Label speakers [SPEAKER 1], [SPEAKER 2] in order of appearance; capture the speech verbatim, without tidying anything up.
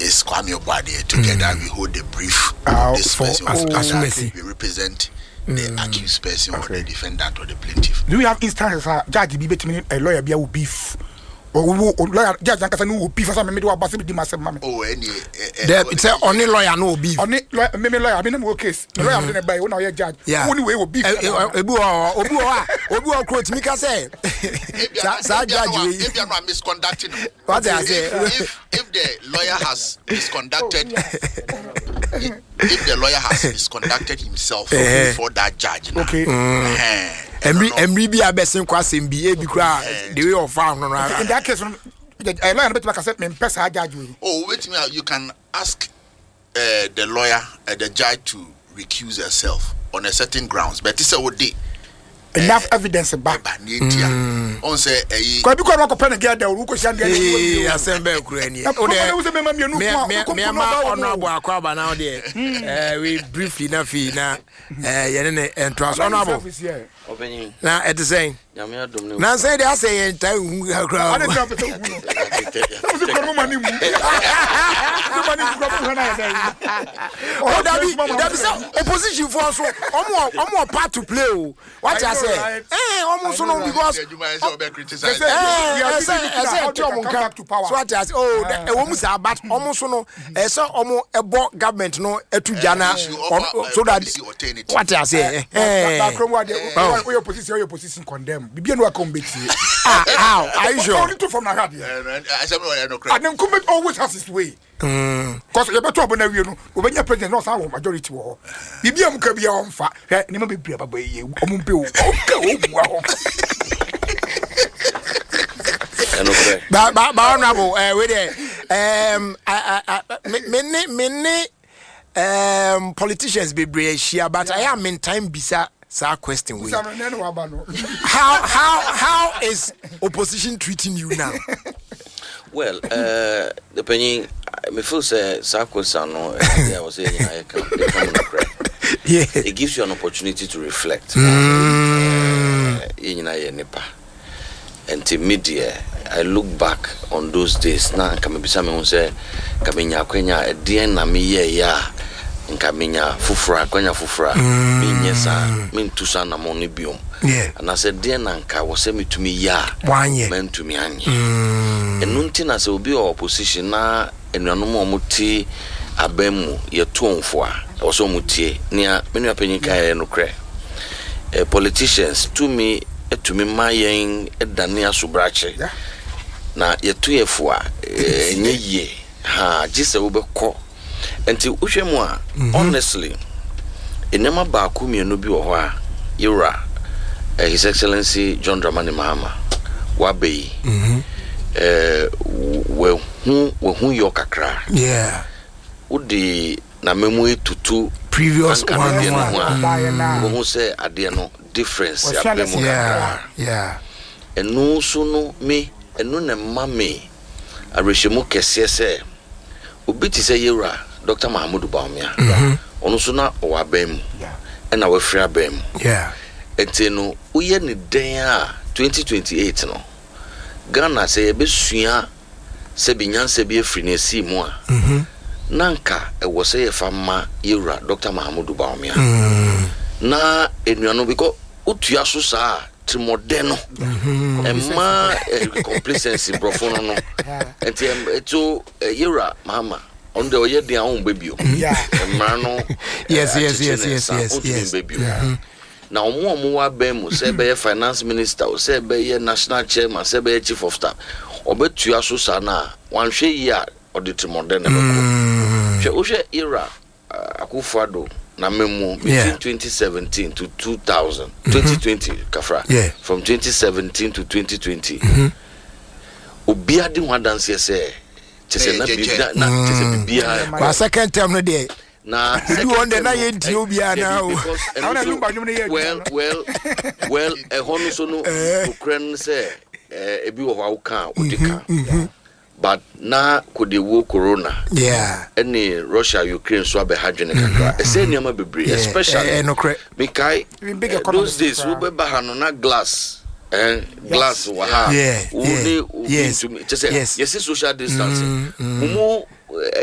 [SPEAKER 1] Miss Kwame Obade. Together mm. we hold the brief
[SPEAKER 2] uh,
[SPEAKER 1] of this
[SPEAKER 2] for,
[SPEAKER 1] person.
[SPEAKER 2] as,
[SPEAKER 1] as,
[SPEAKER 2] as
[SPEAKER 1] we represent the mm. accused person okay. or the defendant or the plaintiff.
[SPEAKER 2] Do we have instances uh, judge be between a lawyer be a beef? Or lawyer judge and person who beef for some medical basis with myself, mammy.
[SPEAKER 1] Oh, any
[SPEAKER 3] it's a only lawyer no beef.
[SPEAKER 2] Only maybe lawyer, I mean, no case. The lawyer I'm going to buy when I judge.
[SPEAKER 3] Yeah,
[SPEAKER 2] only way will beef.
[SPEAKER 3] Obu Obu Obu quote me can say.
[SPEAKER 1] If you are misconducting,
[SPEAKER 3] what I say,
[SPEAKER 1] if if the lawyer has misconducted, if the lawyer has misconducted himself before that judge,
[SPEAKER 2] okay.
[SPEAKER 3] Every every be a best in class in B A because the way of farm. In
[SPEAKER 2] that case, the lawyer bet like I said, me person judge we.
[SPEAKER 1] Oh, wait me. You can ask uh, the lawyer, uh, the judge, to recuse herself on a certain grounds, but it's a would
[SPEAKER 2] enough evidence back.
[SPEAKER 1] Mm. On say,
[SPEAKER 2] because because I pen get the who question get.
[SPEAKER 3] Eh, assemble Ukraine. Oh, there. Me me me ma honorable akwaba now there. Eh, we briefly na fi na eh ye ne entrance honorable.
[SPEAKER 4] Opinion.
[SPEAKER 3] Na at the same. Na say they say en time hu akra. Oh, that be that be say opposition for so omo omo part to play o. What I say? Eh, omo so no because
[SPEAKER 1] criticize.
[SPEAKER 3] Eh, say say omo come to power. So what I say? Oh, e wo mu say but omo so no eh say omo ebo government no etujana so that what I say? Eh.
[SPEAKER 2] Your position, your position condemn. Bibi no combat.
[SPEAKER 3] Ah, how? Are you sure?
[SPEAKER 2] Only two from Nahad. And then comment always has his way.
[SPEAKER 3] Mm.
[SPEAKER 2] Because you better open you know. When your president knows how majority war. Bibi am can be on fire. Never be brave about you. Omumpe.
[SPEAKER 3] But but honorable, eh, we there. Um, I I many many um politicians be brave share, but I am in time bisa. Sir, question we. How how how is opposition treating you now?
[SPEAKER 4] Well, uh, depending, me feel say sir question no. I was saying I can yeah. It gives you an opportunity to reflect.
[SPEAKER 3] Mm.
[SPEAKER 4] Uh, and media, I look back on those days. Now, come be some say, kaminya kwenya edien na mi ye ya. Nkaminya fufura kwanya fufura binyesa mintusa na moni biom and I said dear nanka was me to me ya men to me anye enu nti na se obi opposition na enuanom omuti abemu ye tonfo a oso mutie nia menu apanyika ye no kre politicians to me to me mayen edane asobrache na ye to ye fo a enye ye ha gise wo bekọ enti uhwemu a honestly enema ba ku mienu bi wo ho a yura His Excellency John Dramani Mahama wabe mhm eh we hu we hu yo kakra
[SPEAKER 3] yeah
[SPEAKER 4] udi na memu etutu
[SPEAKER 3] previous one
[SPEAKER 4] we hu say ade no difference ya memu
[SPEAKER 3] yeah yeah
[SPEAKER 4] enu so no me enu na mame arehemu kese se obi ti say yura Doctor Mahamudu Bawumia onu so na o abem e na we free abem
[SPEAKER 3] yeah
[SPEAKER 4] eteno uye ni den a twenty twenty-eight no Ghana say ebesua se binyanse bi afri na si mu a nanka e wo say fama yura Doctor Mahamudu Bawumia na enuano because utua so sa trimodeno emma complacency brofono no enti eto yura mama on the way dia on baby
[SPEAKER 2] yeah
[SPEAKER 4] emano
[SPEAKER 3] yes yes yes yes yes yes
[SPEAKER 4] na omo omo wa bem say be finance minister o say be national chairman say be chief of staff obetua so sa na wan hwe yi a audit modern be ko hwe o hwe era Akufo-Addo na memo between twenty seventeen to two thousand twenty twenty kafra from twenty seventeen to twenty twenty obi ade ho dance say chese na bibia na chese bibia
[SPEAKER 3] kwa second term no dey
[SPEAKER 4] na
[SPEAKER 3] you want na ye di obi ana o
[SPEAKER 4] well well well e hono so no ukran say e bi wo wa ka odika but na kode wo corona
[SPEAKER 3] yeah
[SPEAKER 4] any Russia Ukraine so be hadwene kakra e say niam bebre especially me kai those days we be ba hano na glass and glass wa ha
[SPEAKER 3] yeah
[SPEAKER 4] yes yes social distancing mumu